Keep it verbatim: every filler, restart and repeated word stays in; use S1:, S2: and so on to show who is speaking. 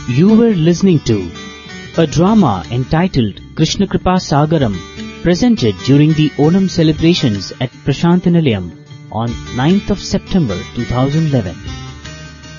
S1: You were listening to a drama entitled Krishna Kripa Sagaram, presented during the Onam celebrations at Prashantinilayam on ninth of September two thousand eleven.